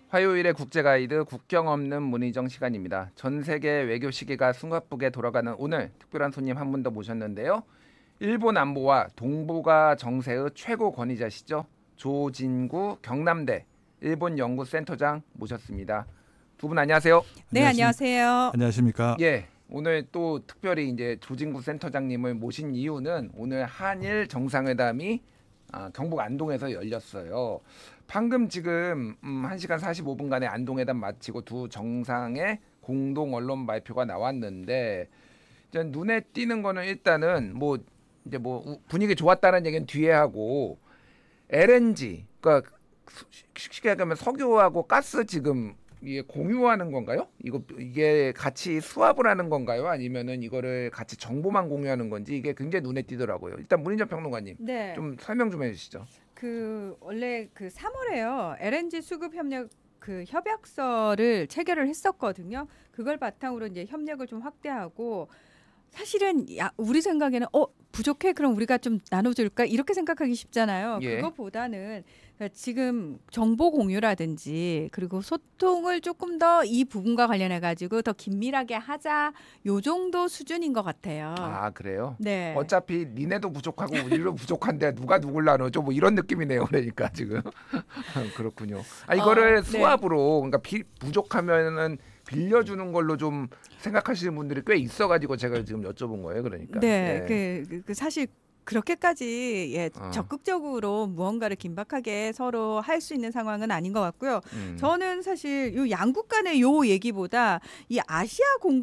화요일의 국제가이드 국경 없는 문의정 시간입니다. 전 세계 외교 시계가 숨가쁘게 돌아가는 오늘 특별한 손님 한 분 더 모셨는데요. 일본 안보와 동북아 정세의 최고 권위자시죠. 조진구 경남대 일본 연구센터장 모셨습니다. 두 분 안녕하세요. 네, 안녕하세요. 안녕하십니까? 예, 오늘 또 특별히 이제 조진구 센터장님을 모신 이유는 오늘 한일 정상회담이 경북 안동에서 열렸어요. 방금 지금 1시간 45분간의 안동회담 마치고 두 정상의 공동 언론 발표가 나왔는데 이제 눈에 띄는 거는 일단은 분위기 좋았다는 얘기는 뒤에 하고 LNG 그러니까 쉽게 얘기하면 석유하고 가스 지금 이게 공유하는 건가요? 이게 같이 수합을 하는 건가요? 아니면은 이거를 같이 정보만 공유하는 건지 이게 굉장히 눈에 띄더라고요. 일단 문인정 평론가님 네. 좀 설명 좀 해주시죠. 원래 3월에요. LNG 수급 협력 협약서를 체결을 했었거든요. 그걸 바탕으로 이제 협력을 좀 확대하고 사실은 우리 생각에는 부족해 그럼 우리가 좀 나눠줄까 이렇게 생각하기 쉽잖아요. 예. 그것보다는 지금 정보 공유라든지 그리고 소통을 조금 더 이 부분과 관련해 가지고 더 긴밀하게 하자 요 정도 수준인 것 같아요. 아 그래요? 네. 어차피 니네도 부족하고 우리도 부족한데 누가 누굴 나눠줘 뭐 이런 느낌이네요. 그러니까 지금 그렇군요. 이거를 네. 수합으로 그러니까 부족하면은 빌려주는 걸로 좀 생각하시는 분들이 꽤 있어가지고 제가 지금 여쭤본 거예요. 그러니까. 네, 예. 사실 그렇게까지 적극적으로 무언가를 긴박하게 서로 할 수 있는 상황은 아닌 것 같고요. 저는 사실 요 양국 간의 요 얘기보다 이 아시아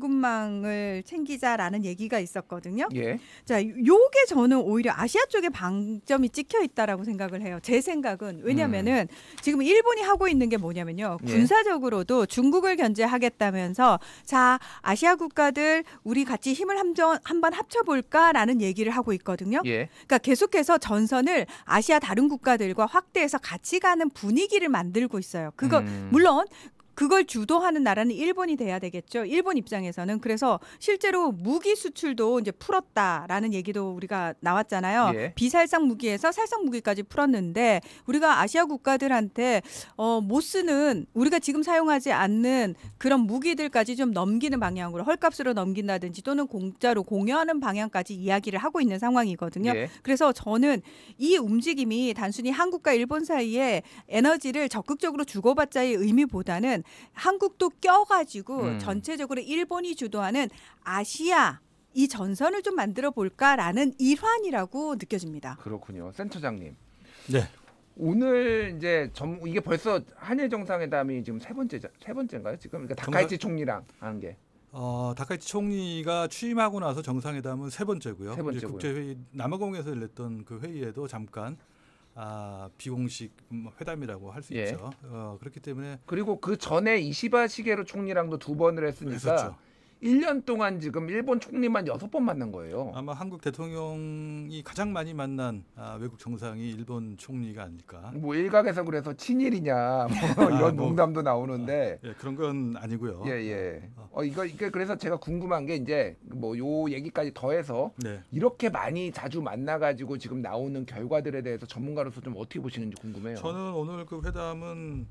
공급망을 챙기자라는 얘기가 있었거든요. 예. 자, 요게 저는 오히려 아시아 쪽에 방점이 찍혀 있다라고 생각을 해요. 제 생각은 왜냐면은 지금 일본이 하고 있는 게 뭐냐면요. 예. 군사적으로도 중국을 견제하겠다면서 자, 아시아 국가들 우리 같이 힘을 한번 합쳐볼까라는 얘기를 하고 있거든요. 예. 그러니까 계속해서 전선을 아시아 다른 국가들과 확대해서 같이 가는 분위기를 만들고 있어요. 물론 그걸 주도하는 나라는 일본이 돼야 되겠죠. 일본 입장에서는. 그래서 실제로 무기 수출도 이제 풀었다라는 얘기도 우리가 나왔잖아요. 예. 비살상 무기에서 살상 무기까지 풀었는데 우리가 아시아 국가들한테 못 쓰는 우리가 지금 사용하지 않는 그런 무기들까지 좀 넘기는 방향으로 헐값으로 넘긴다든지 또는 공짜로 공유하는 방향까지 이야기를 하고 있는 상황이거든요. 예. 그래서 저는 이 움직임이 단순히 한국과 일본 사이에 에너지를 적극적으로 주고받자의 의미보다는 한국도 껴가지고 전체적으로 일본이 주도하는 아시아 이 전선을 좀 만들어 볼까라는 일환이라고 느껴집니다. 그렇군요. 센터장님. 네. 오늘 이제 이게 벌써 한일 정상회담이 지금 세 번째인가요? 지금 그러니까 다카이치 총리랑 하는 게. 다카이치 총리가 취임하고 나서 정상회담은 세 번째고요. 세 번째고요. 이제 국제회의 남아공에서 열렸던 그 회의에도 잠깐 비공식 회담이라고 할 수 예. 있죠. 그렇기 때문에 그리고 그 전에 이시바 시게루 총리랑도 2번을 했으니까 했었죠. 1년 동안 지금 일본 총리만 6번 만난 거예요. 아마 한국 대통령이 가장 많이 만난 외국 정상이 일본 총리가 아닐까. 뭐 일각에서 그래서 친일이냐 뭐 이런 농담도 나오는데 그런 건 아니고요. 예. 이거 그래서 제가 궁금한 게 이제 뭐 요 얘기까지 더해서 네. 이렇게 많이 자주 만나가지고 지금 나오는 결과들에 대해서 전문가로서 좀 어떻게 보시는지 궁금해요. 저는 오늘 그 회담은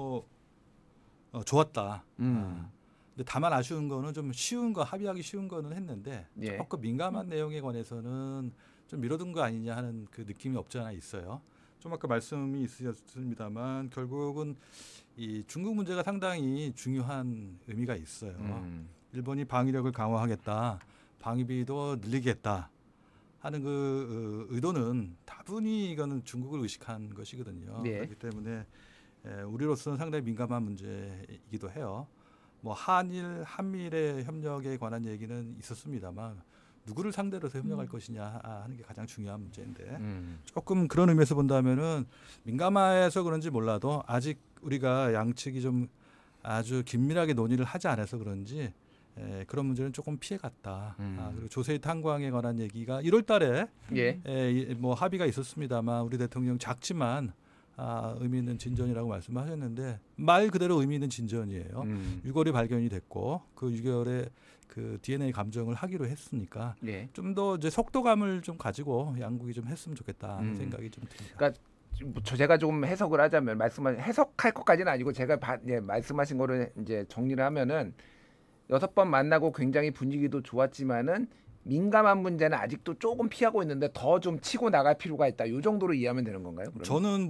좋았다. 근데 다만 아쉬운 거는 좀 합의하기 쉬운 거는 했는데 예. 조금 민감한 내용에 관해서는 좀 미뤄둔 거 아니냐 하는 그 느낌이 없지 않아 있어요. 좀 아까 말씀이 있으셨습니다만 결국은 이 중국 문제가 상당히 중요한 의미가 있어요. 일본이 방위력을 강화하겠다, 방위비도 늘리겠다 하는 그 의도는 다분히 이거는 중국을 의식한 것이거든요. 네. 그렇기 때문에 우리로서는 상당히 민감한 문제이기도 해요. 뭐 한미일의 협력에 관한 얘기는 있었습니다만 누구를 상대로 해서 협력할 것이냐 하는 게 가장 중요한 문제인데 조금 그런 의미에서 본다면은 민감해서 그런지 몰라도 아직 우리가 양측이 좀 아주 긴밀하게 논의를 하지 않아서 그런지 그런 문제는 조금 피해갔다. 그리고 조세희 탄광에 관한 얘기가 1월달에 뭐 합의가 있었습니다만 우리 대통령 작지만 의미 있는 진전이라고 말씀하셨는데 말 그대로 의미 있는 진전이에요. 6월에 발견이 됐고 그 6개월에 그 DNA 감정을 하기로 했으니까 좀 더 이제 속도감을 좀 가지고 양국이 좀 했으면 좋겠다는 생각이 좀 듭니다. 그러니까 제가 좀 해석을 하자면 해석할 것까지는 아니고 제가 말씀하신 거를 이제 정리를 하면은 6번 만나고 굉장히 분위기도 좋았지만은 민감한 문제는 아직도 조금 피하고 있는데 더 좀 치고 나갈 필요가 있다. 이 정도로 이해하면 되는 건가요? 그러면? 저는